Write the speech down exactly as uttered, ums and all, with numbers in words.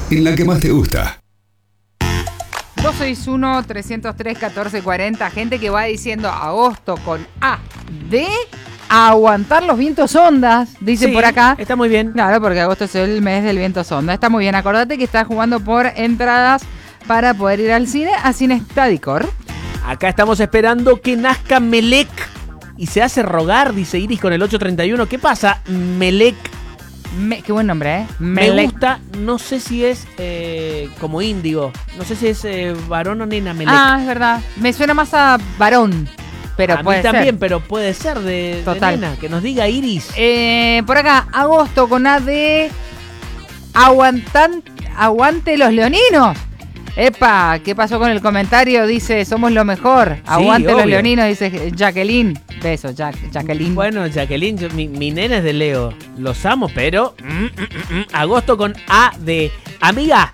en la que más te gusta. dos seis uno, tres cero tres, uno cuatro cuatro cero. Gente que va diciendo agosto con A. De aguantar los vientos ondas, dice Sí, por acá. está muy bien. Claro, porque agosto es el mes del viento sonda. Está muy bien. Acordate que estás jugando por entradas para poder ir al cine a Cine Stadicor. Acá estamos esperando que nazca Melec y se hace rogar, dice Iris con el ocho treinta y uno. ¿Qué pasa, Melec? Me, qué buen nombre, ¿eh? Me Melec. gusta, no sé si es eh, como índigo, no sé si es eh, varón o nena Melec. Ah, es verdad. Me suena más a varón, pero a puede mí también, ser. pero puede ser de, de Total. nena. Que nos diga Iris. Eh, por acá, agosto con A de aguantan, aguante los leoninos. Epa, ¿qué pasó con el comentario? Dice, somos lo mejor. Aguante los obvio. leoninos, dice Jacqueline. Besos, Jack, Jacqueline. Bueno, Jacqueline, yo- mi, mi nena es de Leo. Los amo, pero mm, mm, mm, mm, agosto con A de amiga.